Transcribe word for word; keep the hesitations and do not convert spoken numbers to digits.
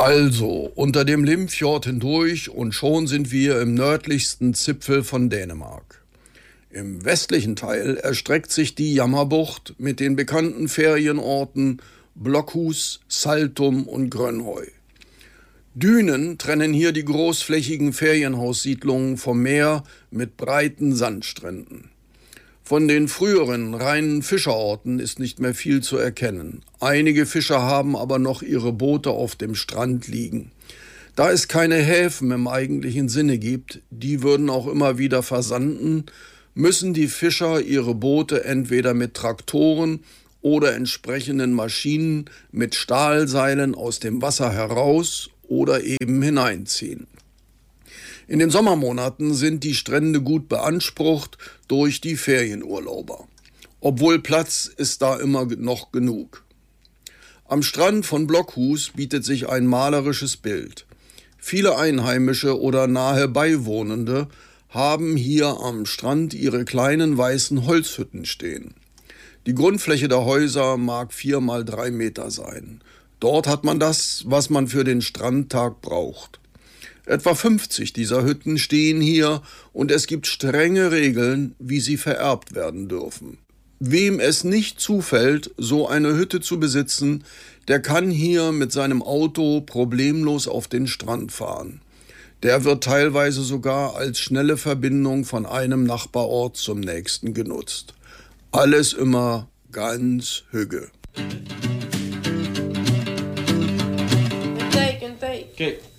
Also, unter dem Limfjord hindurch und schon sind wir im nördlichsten Zipfel von Dänemark. Im westlichen Teil erstreckt sich die Jammerbucht mit den bekannten Ferienorten Blokhus, Saltum und Grönhøj. Dünen trennen hier die großflächigen Ferienhaussiedlungen vom Meer mit breiten Sandstränden. Von den früheren reinen Fischerorten ist nicht mehr viel zu erkennen. Einige Fischer haben aber noch ihre Boote auf dem Strand liegen. Da es keine Häfen im eigentlichen Sinne gibt, die würden auch immer wieder versanden, müssen die Fischer ihre Boote entweder mit Traktoren oder entsprechenden Maschinen mit Stahlseilen aus dem Wasser heraus oder eben hineinziehen. In den Sommermonaten sind die Strände gut beansprucht durch die Ferienurlauber. Obwohl Platz ist da immer noch genug. Am Strand von Blokhus bietet sich ein malerisches Bild. Viele Einheimische oder nahe Beiwohnende haben hier am Strand ihre kleinen weißen Holzhütten stehen. Die Grundfläche der Häuser mag vier mal drei Meter sein. Dort hat man das, was man für den Strandtag braucht. Etwa fünfzig dieser Hütten stehen hier und es gibt strenge Regeln, wie sie vererbt werden dürfen. Wem es nicht zufällt, so eine Hütte zu besitzen, der kann hier mit seinem Auto problemlos auf den Strand fahren. Der wird teilweise sogar als schnelle Verbindung von einem Nachbarort zum nächsten genutzt. Alles immer ganz hügge. Take and take. Okay.